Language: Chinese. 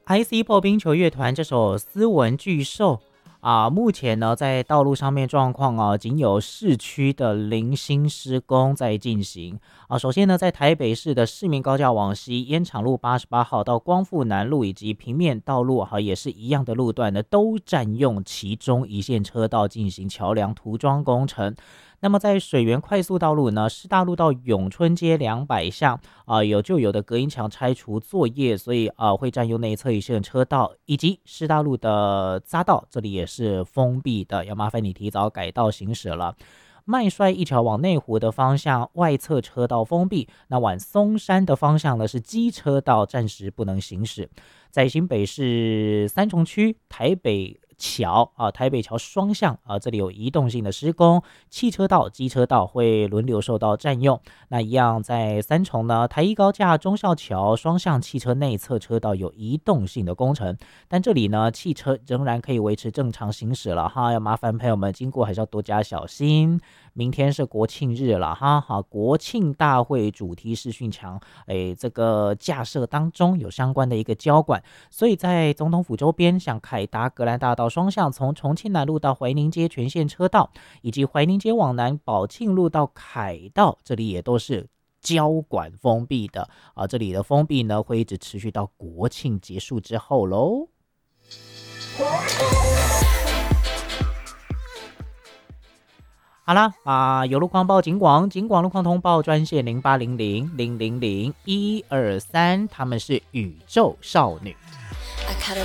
IC 破冰球乐团这首斯文巨兽目前呢在道路上面状况仅有市区的零星施工在进行首先呢，在台北市的市民高架往西烟厂路88号到光复南路以及平面道路也是一样的路段呢，都占用其中一线车道进行桥梁涂装工程。那么在水源快速道路呢，师大路到永春街200巷有旧有的隔音墙拆除作业，所以会占用内侧一线车道，以及师大路的匝道，这里也是封闭的，要麻烦你提早改道行驶了。麦帅一桥往内湖的方向外侧车道封闭，那往松山的方向呢是机车道，暂时不能行驶。在新北市三重区台北桥双向这里有移动性的施工，汽车道、机车道会轮流受到占用。那一样在三重呢，台一高架忠孝桥双向汽车内侧车道有移动性的工程，但这里呢，汽车仍然可以维持正常行驶了哈，要麻烦朋友们经过还是要多加小心。明天是国庆日了哈，国庆大会主题视讯墙，这个架设当中有相关的一个交管，所以在总统府周边，像凯达格兰大道双向从重庆南路到怀宁街全线车道，以及怀宁街往南宝庆路到凯道，这里也都是交管封闭的这里的封闭呢会一直持续到国庆结束之后咯。好啦有路况报警广路况通报专线0800000123，他们是宇宙少女。